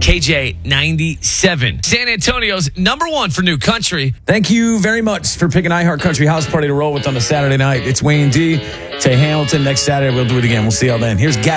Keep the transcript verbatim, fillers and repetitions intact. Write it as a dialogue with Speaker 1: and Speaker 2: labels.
Speaker 1: K J ninety-seven. San Antonio's number one for new country.
Speaker 2: Thank you very much for picking iHeart Country House Party to roll with on a Saturday night. It's Wayne D. Tay Hamilton. Next Saturday, we'll do it again. We'll see y'all then. Here's Gavin.